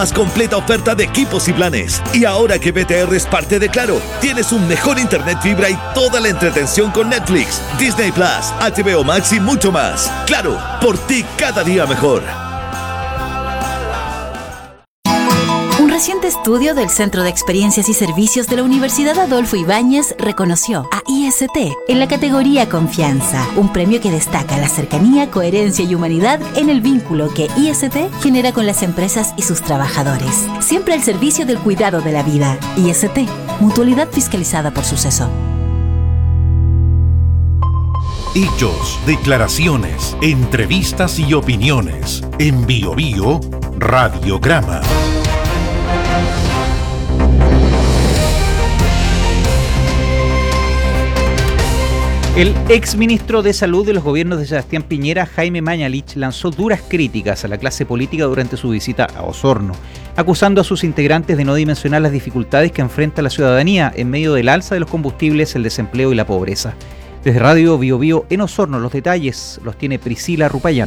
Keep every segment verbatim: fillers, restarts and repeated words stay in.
Más completa oferta de equipos y planes. Y ahora que B T R es parte de Claro, tienes un mejor internet fibra y toda la entretención con Netflix, Disney Plus, H B O Max y mucho más. Claro, por ti cada día mejor. Un reciente estudio del Centro de Experiencias y Servicios de la Universidad Adolfo Ibáñez reconoció a I S T en la categoría Confianza, un premio que destaca la cercanía, coherencia y humanidad en el vínculo que I S T genera con las empresas y sus trabajadores. Siempre al servicio del cuidado de la vida. I S T, mutualidad fiscalizada por Suceso. Hechos, declaraciones, entrevistas y opiniones. En Bio Bio, Radiograma. El exministro de Salud de los gobiernos de Sebastián Piñera, Jaime Mañalich, lanzó duras críticas a la clase política durante su visita a Osorno, acusando a sus integrantes de no dimensionar las dificultades que enfrenta la ciudadanía en medio del alza de los combustibles, el desempleo y la pobreza. Desde Radio Bio Bio en Osorno, los detalles los tiene Priscila Rupayán.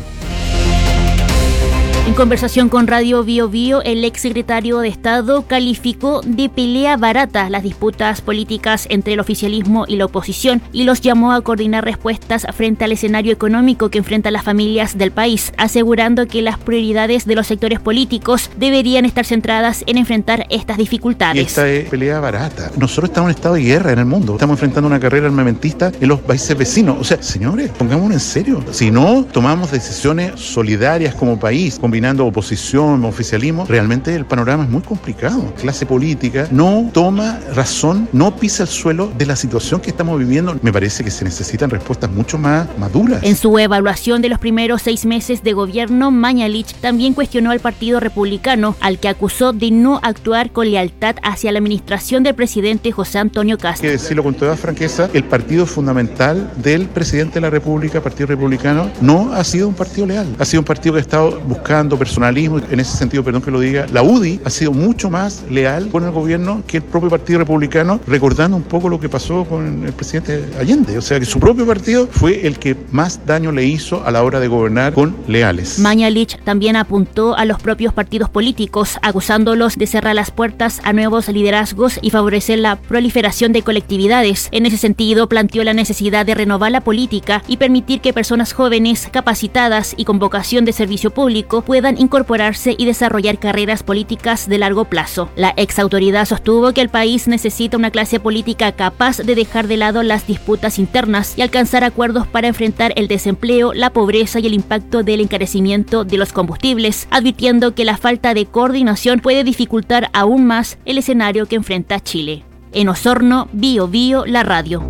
En conversación con Radio Bio Bio, el exsecretario de Estado calificó de pelea barata las disputas políticas entre el oficialismo y la oposición y los llamó a coordinar respuestas frente al escenario económico que enfrentan las familias del país, asegurando que las prioridades de los sectores políticos deberían estar centradas en enfrentar estas dificultades. Y esta es pelea barata. Nosotros estamos en estado de guerra en el mundo. Estamos enfrentando una carrera armamentista en los países vecinos. O sea, señores, pongámonos en serio. Si no tomamos decisiones solidarias como país, combinando oposición, oficialismo, realmente el panorama es muy complicado. Clase política no toma razón, no pisa el suelo de la situación que estamos viviendo. Me parece que se necesitan respuestas mucho más maduras. En su evaluación de los primeros seis meses de gobierno, Mañalich también cuestionó al Partido Republicano, al que acusó de no actuar con lealtad hacia la administración del presidente José Antonio Kast. Hay que decirlo con toda franqueza, el partido fundamental del presidente de la República, Partido Republicano, no ha sido un partido leal. Ha sido un partido que ha estado buscando personalismo. En ese sentido, perdón que lo diga, la U D I ha sido mucho más leal con el gobierno que el propio Partido Republicano, recordando un poco lo que pasó con el presidente Allende. O sea, que su propio partido fue el que más daño le hizo a la hora de gobernar con leales. Mañalich también apuntó a los propios partidos políticos, acusándolos de cerrar las puertas a nuevos liderazgos y favorecer la proliferación de colectividades. En ese sentido, planteó la necesidad de renovar la política y permitir que personas jóvenes, capacitadas y con vocación de servicio público puedan incorporarse y desarrollar carreras políticas de largo plazo. La exautoridad sostuvo que el país necesita una clase política capaz de dejar de lado las disputas internas y alcanzar acuerdos para enfrentar el desempleo, la pobreza y el impacto del encarecimiento de los combustibles, advirtiendo que la falta de coordinación puede dificultar aún más el escenario que enfrenta Chile. En Osorno, Bio Bio, la radio.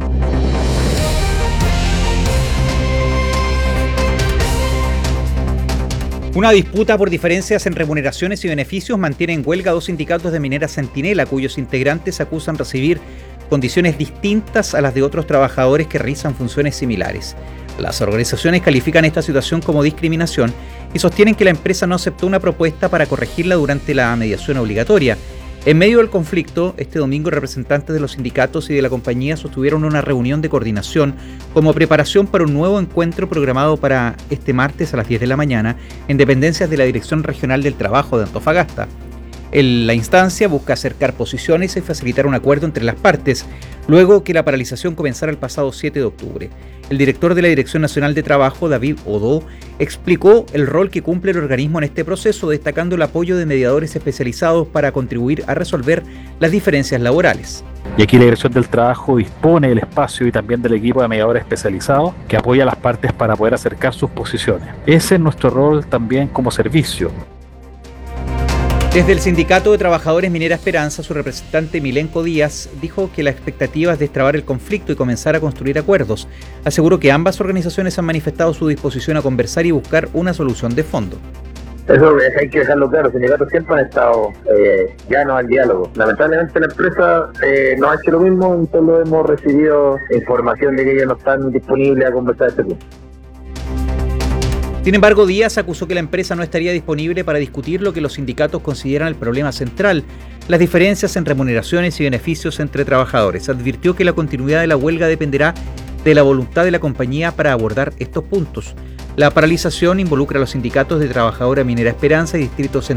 Una disputa por diferencias en remuneraciones y beneficios mantiene en huelga dos sindicatos de minera Centinela, cuyos integrantes acusan recibir condiciones distintas a las de otros trabajadores que realizan funciones similares. Las organizaciones califican esta situación como discriminación y sostienen que la empresa no aceptó una propuesta para corregirla durante la mediación obligatoria. En medio del conflicto, este domingo representantes de los sindicatos y de la compañía sostuvieron una reunión de coordinación como preparación para un nuevo encuentro programado para este martes a las diez de la mañana en dependencias de la Dirección Regional del Trabajo de Antofagasta. En la instancia busca acercar posiciones y facilitar un acuerdo entre las partes, luego que la paralización comenzara el pasado siete de octubre. El director de la Dirección Nacional de Trabajo, David Odó, explicó el rol que cumple el organismo en este proceso, destacando el apoyo de mediadores especializados para contribuir a resolver las diferencias laborales. Y aquí la Dirección del Trabajo dispone del espacio y también del equipo de mediadores especializados que apoya a las partes para poder acercar sus posiciones. Ese es nuestro rol también como servicio. Desde el Sindicato de Trabajadores Minera Esperanza, su representante Milenko Díaz dijo que la expectativa es destrabar el conflicto y comenzar a construir acuerdos. Aseguró que ambas organizaciones han manifestado su disposición a conversar y buscar una solución de fondo. Eso hay que dejarlo claro, los sindicatos siempre han estado eh, llanos al diálogo. Lamentablemente la empresa eh, no ha hecho lo mismo, y solo hemos recibido información de que ellos no están disponibles a conversar este punto. Sin embargo, Díaz acusó que la empresa no estaría disponible para discutir lo que los sindicatos consideran el problema central, las diferencias en remuneraciones y beneficios entre trabajadores. Advirtió que la continuidad de la huelga dependerá de la voluntad de la compañía para abordar estos puntos. La paralización involucra a los sindicatos de Trabajadora Minera Esperanza y Distrito Central